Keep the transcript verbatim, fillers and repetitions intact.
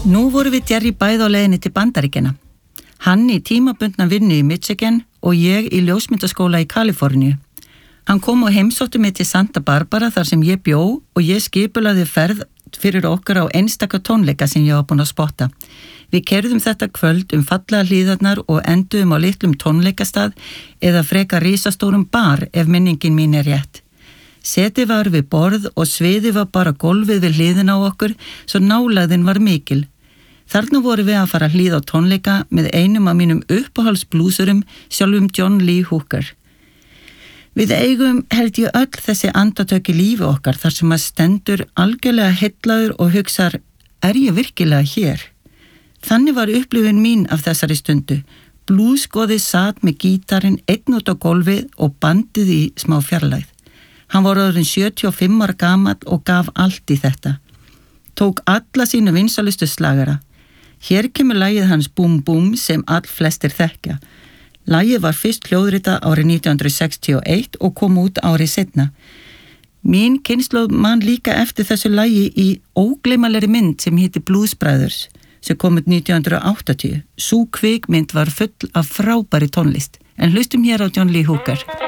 Nú vorum við Jerry bæði á leiðinni til Bandaríkjanna. Hann í tímabundna vinnu í Michigan og ég í ljósmyndaskóla í Kaliforníu. Hann kom og heimsótti mig til Santa Barbara þar sem ég bjó og ég skipulaði ferð fyrir okkur á einstaka tónleika sem ég var búin að spotta. Við keyrðum þetta kvöld um fallega hlíðarnar og enduðum á litlum tónleikastað eða freka risastórum bar ef minningin mín er rétt. Setið var við borð og sviðið var bara gólfið við hliðina á okkur, svo nálægðin var mikil. Þarna voru við að fara að hlýða á tónleika með einum af mínum uppáhaldsblúsurum, sjálfum John Lee Hooker. Við eigum held ég öll þessi andartök í lífi okkar þar sem að stendur algjörlega heillaður og hugsar, er ég virkilega hér? Þannig var upplifun mín af þessari stundu. Blúskoðið sat með gítarinn einn út á gólfið og bandið í smá fjarlægð. Hann var orðinn sjötíu og fimm ára gamall og gaf allt í þetta. Tók alla sínu vinsalustu slagara. Hér kemur lagið hans Búm Búm sem all flestir þekkja. Lagið var fyrst hljóðrita árið nítján hundruð sextíu og eitt og kom út árið seinna. Mín kynslóð man líka eftir þessu lagi í ógleymanlegri mynd sem heitir Blues Brothers sem kom út nítján hundruð áttatíu. Sú kvikmynd var full af frábæri tónlist. En hlustum hér á John Lee Hooker.